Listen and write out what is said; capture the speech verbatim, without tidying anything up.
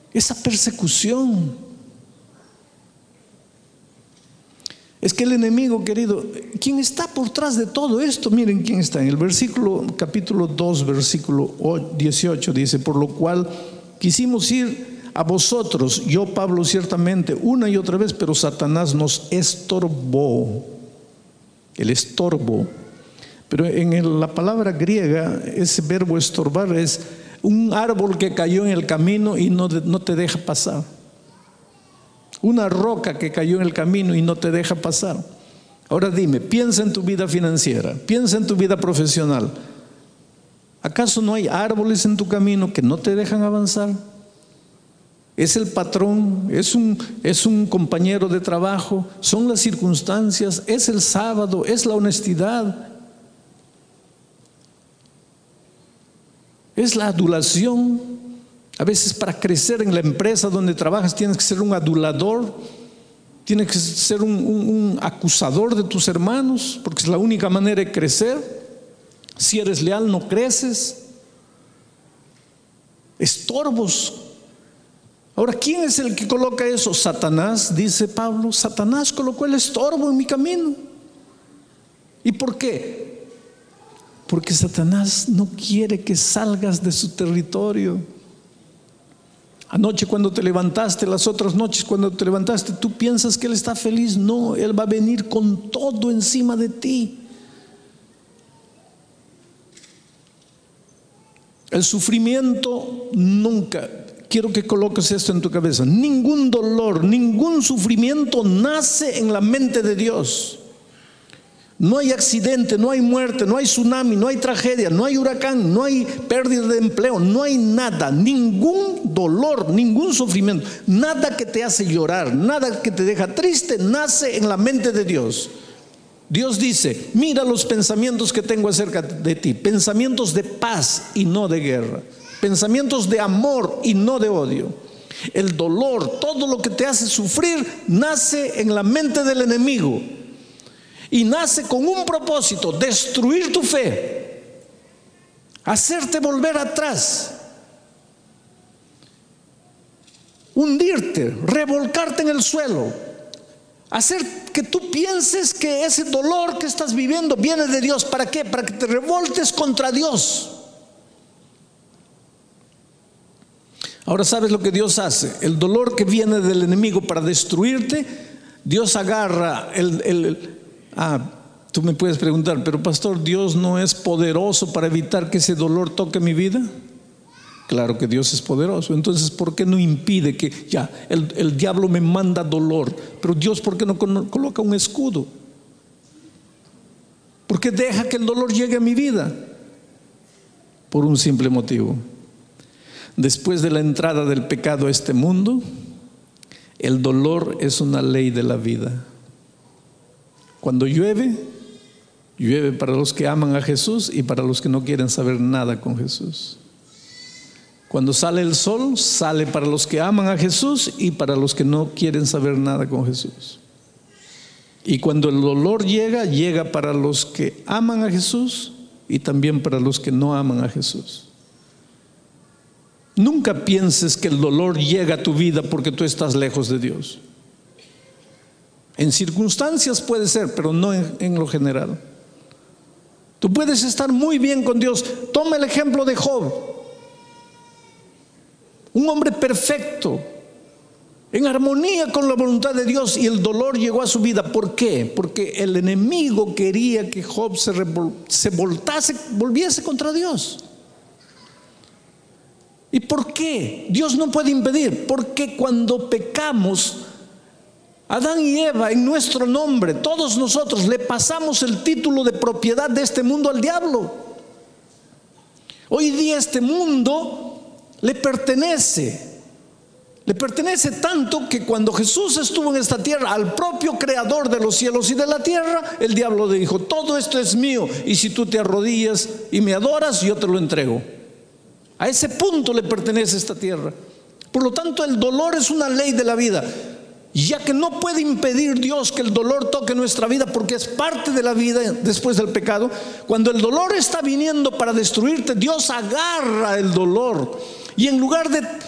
esa persecución. Es que el enemigo, querido, ¿quién está por detrás de todo esto? Miren quién está. En el versículo, capítulo dos, versículo dieciocho, dice: por lo cual quisimos ir a vosotros, yo Pablo ciertamente, una y otra vez, pero Satanás nos estorbó. El estorbo. Pero en el, la palabra griega, ese verbo estorbar es un árbol que cayó en el camino y no, no te deja pasar. Una roca que cayó en el camino y no te deja pasar. Ahora dime, piensa en tu vida financiera, piensa en tu vida profesional. ¿Acaso no hay árboles en tu camino que no te dejan avanzar? Es el patrón, es un, es un compañero de trabajo, son las circunstancias, es el sábado, es la honestidad, es la adulación. A veces para crecer en la empresa donde trabajas tienes que ser un adulador, tienes que ser un, un, un acusador de tus hermanos, porque es la única manera de crecer. Si eres leal no creces. Estorbos. Ahora, ¿quién es el que coloca eso? Satanás, dice Pablo. Satanás colocó el estorbo en mi camino. ¿Y por qué? Porque Satanás no quiere que salgas de su territorio. Anoche cuando te levantaste, las otras noches cuando te levantaste, tú piensas que Él está feliz. No, Él va a venir con todo encima de ti. El sufrimiento nunca, quiero que coloques esto en tu cabeza, ningún dolor, ningún sufrimiento nace en la mente de Dios. No hay accidente, no hay muerte, no hay tsunami, no hay tragedia, no hay huracán, no hay pérdida de empleo, no hay nada, ningún dolor, ningún sufrimiento, nada que te hace llorar, nada que te deja triste, nace en la mente de Dios. Dios dice: mira los pensamientos que tengo acerca de ti, pensamientos de paz y no de guerra, pensamientos de amor y no de odio. El dolor, todo lo que te hace sufrir, nace en la mente del enemigo. Y nace con un propósito: destruir tu fe, hacerte volver atrás, hundirte, revolcarte en el suelo, hacer que tú pienses que ese dolor que estás viviendo viene de Dios. ¿Para qué? Para que te revoltes contra Dios. Ahora, ¿sabes lo que Dios hace? El dolor que viene del enemigo para destruirte, Dios agarra el... el Ah, tú me puedes preguntar: pero pastor, ¿Dios no es poderoso para evitar que ese dolor toque mi vida? Claro que Dios es poderoso. Entonces, ¿por qué no impide que ya el, el diablo me manda dolor? Pero Dios, ¿por qué no coloca un escudo? ¿Por qué deja que el dolor llegue a mi vida? Por un simple motivo: después de la entrada del pecado a este mundo, el dolor es una ley de la vida. Cuando llueve, llueve para los que aman a Jesús y para los que no quieren saber nada con Jesús. Cuando sale el sol, sale para los que aman a Jesús y para los que no quieren saber nada con Jesús. Y cuando el dolor llega, llega para los que aman a Jesús y también para los que no aman a Jesús. Nunca pienses que el dolor llega a tu vida porque tú estás lejos de Dios. En circunstancias puede ser, pero no en, en lo general. Tú puedes estar muy bien con Dios. Toma el ejemplo de Job, un hombre perfecto, en armonía con la voluntad de Dios, y el dolor llegó a su vida. ¿Por qué? Porque el enemigo quería que Job se, revol, se voltase, volviese contra Dios. ¿Y por qué? Dios no puede impedir. Porque cuando pecamos, Adán y Eva, en nuestro nombre, todos nosotros le pasamos el título de propiedad de este mundo al diablo. Hoy día este mundo le pertenece. Le pertenece tanto que cuando Jesús estuvo en esta tierra, al propio creador de los cielos y de la tierra, el diablo le dijo: todo esto es mío, y si tú te arrodillas y me adoras, yo te lo entrego. A ese punto le pertenece esta tierra. Por lo tanto, el dolor es una ley de la vida, ya que no puede impedir Dios que el dolor toque nuestra vida, porque es parte de la vida después del pecado. Cuando el dolor está viniendo para destruirte, Dios agarra el dolor y en lugar de